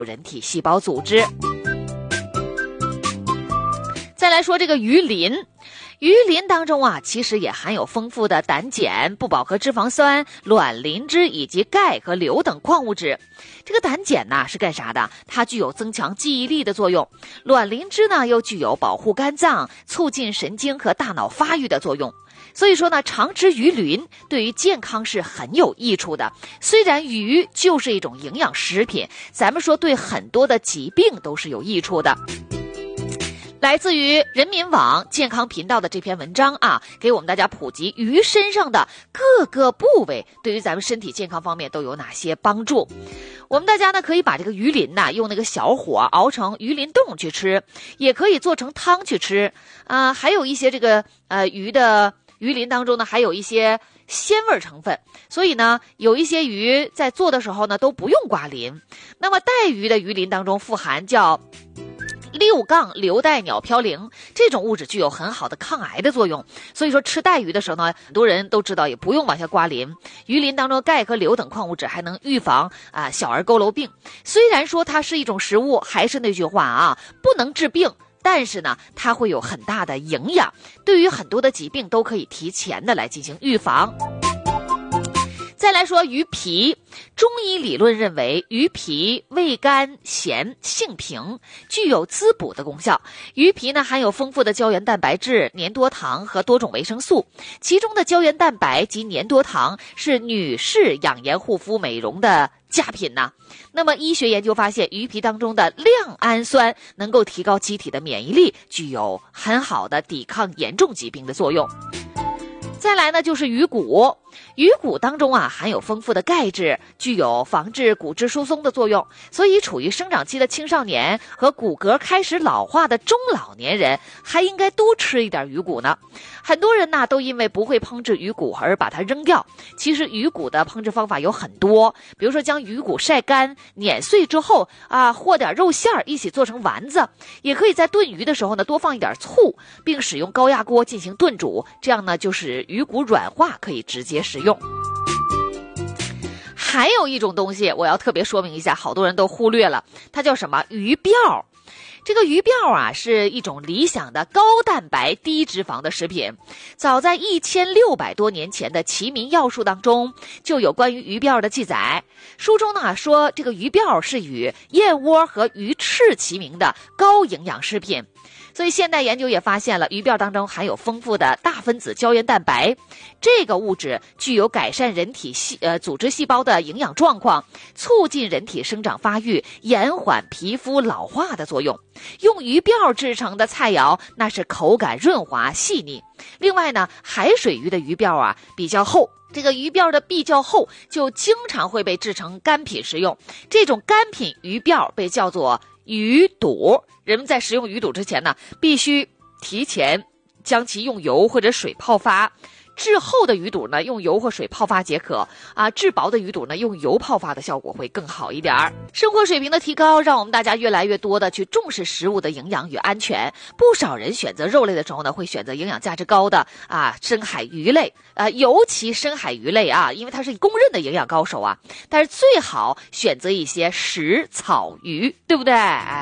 人体细胞组织。再来说这个鱼鳞，鱼鳞当中啊，其实也含有丰富的胆碱、不饱和脂肪酸、卵磷脂以及钙和硫等矿物质。这个胆碱呢是干啥的？它具有增强记忆力的作用。卵磷脂呢又具有保护肝脏、促进神经和大脑发育的作用。所以说呢，常吃鱼鳞对于健康是很有益处的。虽然鱼就是一种营养食品，咱们说对很多的疾病都是有益处的。来自于人民网健康频道的这篇文章啊，给我们大家普及鱼身上的各个部位对于咱们身体健康方面都有哪些帮助。我们大家呢可以把这个鱼鳞呢用那个小火熬成鱼鳞冻去吃，也可以做成汤去吃还有一些这个鱼鳞当中呢还有一些鲜味成分，所以呢有一些鱼在做的时候呢都不用刮鳞。那么带鱼的鱼鳞当中富含叫6-硫代鸟嘌呤，这种物质具有很好的抗癌的作用。所以说吃带鱼的时候呢，很多人都知道也不用往下刮鳞。鱼鳞当中钙和硫等矿物质还能预防小儿佝偻病。虽然说它是一种食物，还是那句话啊，不能治病，但是呢它会有很大的营养，对于很多的疾病都可以提前的来进行预防。再来说鱼皮，中医理论认为鱼皮味甘咸性平，具有滋补的功效。鱼皮呢含有丰富的胶原蛋白质、粘多糖和多种维生素，其中的胶原蛋白及粘多糖是女士养颜护肤美容的佳品呐。那么医学研究发现，鱼皮当中的亮氨酸能够提高机体的免疫力，具有很好的抵抗严重疾病的作用。再来呢就是鱼骨，鱼骨当中啊含有丰富的钙质，具有防治骨质疏松的作用，所以处于生长期的青少年和骨骼开始老化的中老年人还应该多吃一点鱼骨呢。很多人呢都因为不会烹制鱼骨而把它扔掉，其实鱼骨的烹制方法有很多，比如说将鱼骨晒干碾碎之后和点肉馅儿一起做成丸子，也可以在炖鱼的时候呢多放一点醋，并使用高压锅进行炖煮，这样呢就使鱼骨软化，可以直接食用。还有一种东西我要特别说明一下，好多人都忽略了，它叫什么？鱼鳔。这个鱼鳔啊是一种理想的高蛋白低脂肪的食品。早在1600多年前的《齐民要术》当中就有关于鱼鳔的记载。书中呢说，这个鱼鳔是与燕窝和鱼翅齐名的高营养食品。所以现代研究也发现了，鱼鳔当中含有丰富的大分子胶原蛋白，这个物质具有改善人体组织细胞的营养状况，促进人体生长发育，延缓皮肤老化的作用。用鱼鳔制成的菜肴，那是口感润滑细腻。另外呢，海水鱼的鱼鳔啊比较厚，这个鱼鳔的壁较厚，就经常会被制成干品食用。这种干品鱼鳔被叫做鱼肚。人们在食用鱼肚之前呢，必须提前将其用油或者水泡发。制厚的鱼肚呢，用油或水泡发即可制薄的鱼肚呢，用油泡发的效果会更好一点。生活水平的提高，让我们大家越来越多的去重视食物的营养与安全。不少人选择肉类的时候呢，会选择营养价值高的深海鱼类尤其深海鱼类因为它是公认的营养高手但是最好选择一些食草鱼，对不对？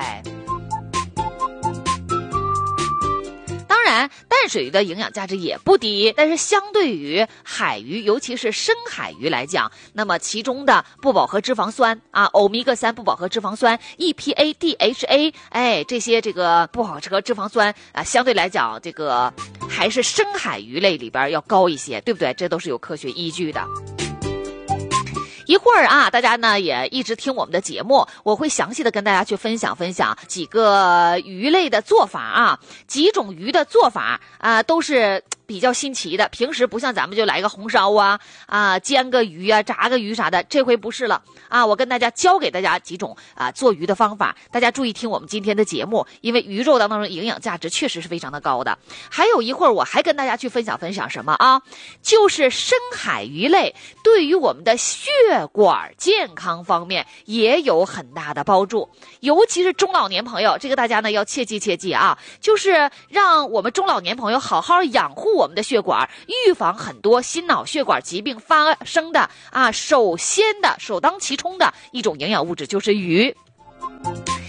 当然淡水鱼的营养价值也不低，但是相对于海鱼，尤其是深海鱼来讲，那么其中的不饱和脂肪酸欧米伽3不饱和脂肪酸 EPA DHA 这些这个不饱和脂肪酸相对来讲这个还是深海鱼类里边要高一些，对不对？这都是有科学依据的。一会儿大家呢也一直听我们的节目，我会详细的跟大家去分享几个鱼类的做法几种鱼的做法都是比较新奇的。平时不像咱们就来个红烧煎个鱼炸个鱼啥的，这回不是了我跟大家教给大家几种做鱼的方法，大家注意听我们今天的节目，因为鱼肉当中的营养价值确实是非常的高的。还有一会儿我还跟大家去分享什么就是深海鱼类对于我们的血管健康方面也有很大的帮助，尤其是中老年朋友，这个大家呢要切记就是让我们中老年朋友好好养护我们的血管，预防很多心脑血管疾病发生的首当其冲的一种营养物质就是鱼。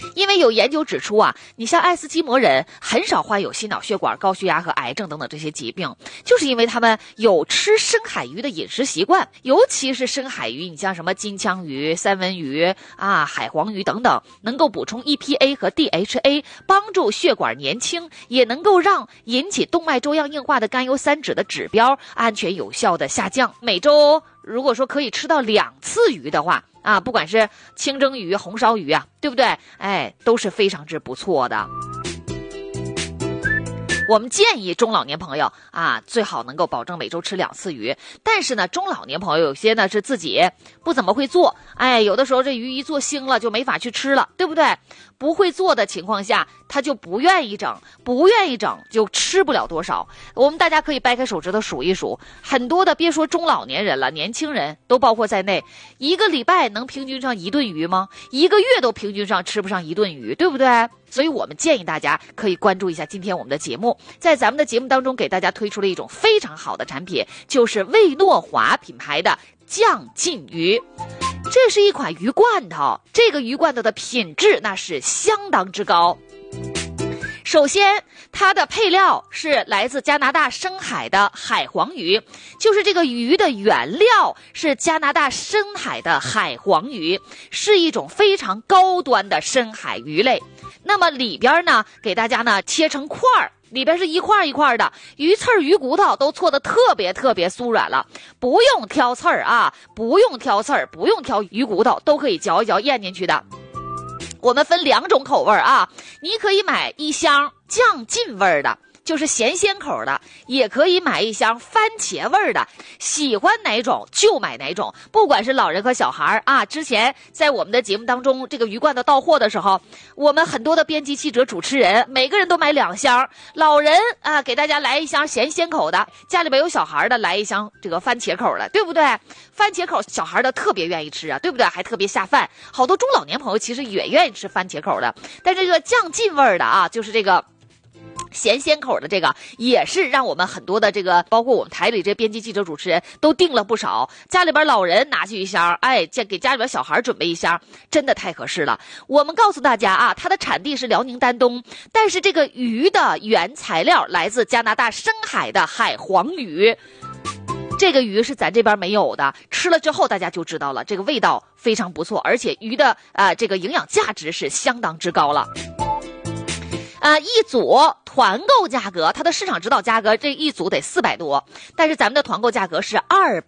因为有研究指出啊，你像爱斯基摩人很少患有心脑血管、高血压和癌症等等这些疾病，就是因为他们有吃深海鱼的饮食习惯，尤其是深海鱼，你像什么金枪鱼、三文鱼啊、海黄鱼等等，能够补充 EPA 和 DHA， 帮助血管年轻，也能够让引起动脉粥样硬化的甘油三酯的指标安全有效的下降。每周如果说可以吃到2次鱼的话啊，不管是清蒸鱼、红烧鱼啊，对不对？哎，都是非常之不错的。我们建议中老年朋友啊，最好能够保证每周吃2次鱼。但是呢，中老年朋友有些呢是自己不怎么会做，哎，有的时候这鱼一做腥了就没法去吃了，对不对？不会做的情况下，他就不愿意整就吃不了多少。我们大家可以掰开手指头数一数，很多的别说中老年人了，年轻人都包括在内，一个礼拜能平均上1顿鱼吗？一个月都平均上吃不上1顿鱼，对不对？所以我们建议大家可以关注一下今天我们的节目，在咱们的节目当中给大家推出了一种非常好的产品，就是魏诺华品牌的酱劲鱼。这是一款鱼罐头，这个鱼罐头的品质那是相当之高。首先，它的配料是来自加拿大深海的海黄鱼，就是这个鱼的原料是加拿大深海的海黄鱼，是一种非常高端的深海鱼类。那么里边呢，给大家呢切成块儿，里边是一块一块的鱼刺儿、鱼骨头都搓得特别酥软了，不用挑刺儿啊，不用挑刺儿，不用挑鱼骨头，都可以嚼一嚼咽进去的。我们分2种口味啊，你可以买一箱酱劲味的，就是咸鲜口的，也可以买一箱番茄味的，喜欢哪种就买哪种，不管是老人和小孩啊。之前在我们的节目当中，这个鱼罐头到货的时候，我们很多的编辑记者主持人每个人都买2箱，老人啊给大家来一箱咸鲜口的，家里边有小孩的来一箱这个番茄口的，对不对？番茄口小孩的特别愿意吃啊，对不对？还特别下饭，好多中老年朋友其实也愿意吃番茄口的，但这个酱劲味的啊，就是这个咸鲜口的这个也是让我们很多的这个包括我们台里这编辑记者主持人都订了不少，家里边老人拿去一箱，哎，给家里边小孩准备一箱，真的太合适了。我们告诉大家啊，它的产地是辽宁丹东，但是这个鱼的原材料来自加拿大深海的海黄鱼，这个鱼是咱这边没有的，吃了之后大家就知道了，这个味道非常不错，而且鱼的这个营养价值是相当之高了。一组团购价格，它的市场指导价格这一组得400多，但是咱们的团购价格是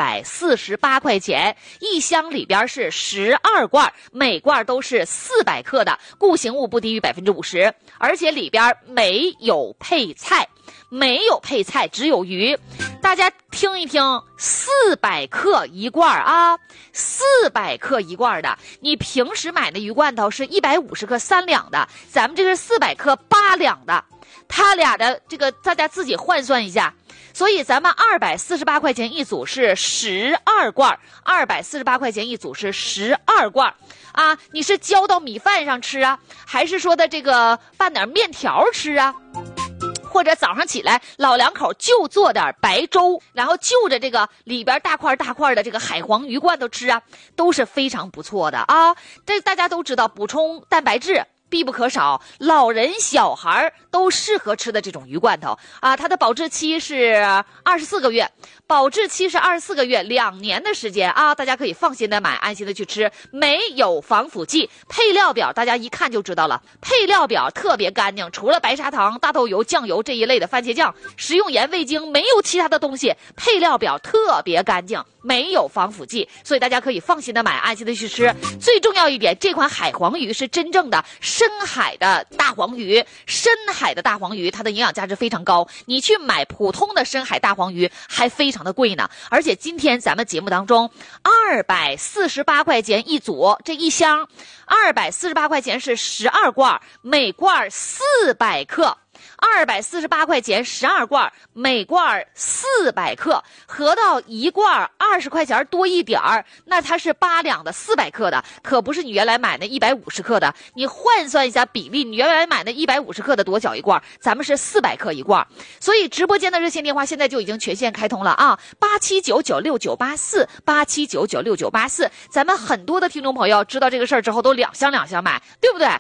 248块钱，一箱里边是12罐，每罐都是400克的，固形物不低于50%，而且里边没有配菜，只有鱼。大家听一听，400克一罐啊，400克一罐的，你平时买的鱼罐头是150克3两的，咱们这个是400克8两的，它俩的这个大家自己换算一下，所以咱们248块钱一组是12罐，248块钱一组是12罐啊，你是浇到米饭上吃啊，还是说的这个拌点面条吃啊？或者早上起来老两口就做点白粥，然后就着这个里边大块的这个海黄鱼罐头吃啊，都是非常不错的啊。这大家都知道，补充蛋白质必不可少，老人小孩都适合吃的这种鱼罐头啊，它的保质期是24个月，2年的时间啊，大家可以放心的买，安心的去吃，没有防腐剂，配料表大家一看就知道了，配料表特别干净，除了白砂糖、大豆油、酱油这一类的番茄酱、食用盐、味精，没有其他的东西，配料表特别干净，没有防腐剂，所以大家可以放心的买，安心的去吃。最重要一点，这款海黄鱼是真正的深海的大黄鱼，它的营养价值非常高，你去买普通的深海大黄鱼还非常的贵呢。而且今天咱们节目当中248块钱一组，这一箱248块钱是12罐，每罐400克，248块钱12罐，每罐400克，合到一罐20块钱多一点儿，那它是8两的400克的，可不是你原来买那150克的。你换算一下比例，你原来买那150克的多小一罐，咱们是400克一罐。所以直播间的热线电话现在就已经全线开通了啊，87996984 87996984。咱们很多的听众朋友知道这个事儿之后都两箱买，对不对？